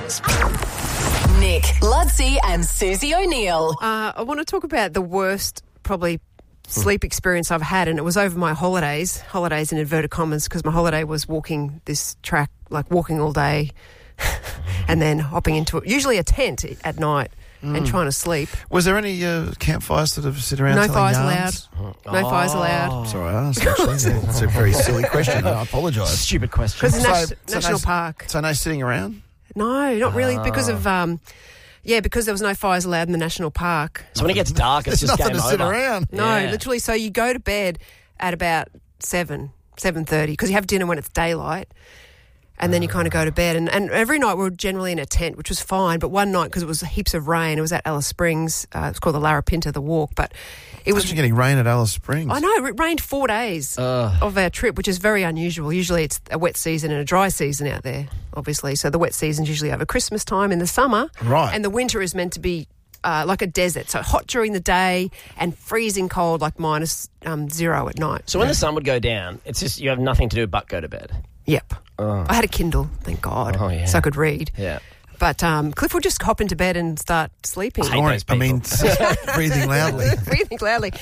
Nick, Ludsey and Susie O'Neill. I want to talk about the worst, probably, sleep experience I've had, and it was over my holidays in inverted commas, because my holiday was walking this track, like walking all day and then hopping into usually a tent at night and trying to sleep. Was there any campfires that have sit around No telling fires yarns? allowed. No fires allowed. Sorry, I asked, actually. It's a very silly question. I apologise. Stupid question. Because So National Park. So no sitting around? No, not really, because of... because there was no fires allowed in the national park. So when it gets dark, it's There's just nothing game to sit over. around. No, Yeah. literally. So you go to bed at about 7:30, because you have dinner when it's daylight, and then you kind of go to bed. And every night we were generally in a tent, which was fine. But one night, because it was heaps of rain, it was at Alice Springs. It's called the Larapinta, the walk. But it was... Imagine getting rain at Alice Springs. I know, it rained 4 days of our trip, which is very unusual. Usually it's a wet season and a dry season out there, obviously. So the wet season's usually over Christmas time in the summer. Right. And the winter is meant to be like a desert. So hot during the day and freezing cold, like minus 0 at night. So when the sun would go down, it's just you have nothing to do but go to bed. Yep. I had a Kindle, thank God, yeah. so I could read. Yeah. But Cliff would just hop into bed and start sleeping. I hate those people. breathing loudly. Breathing loudly.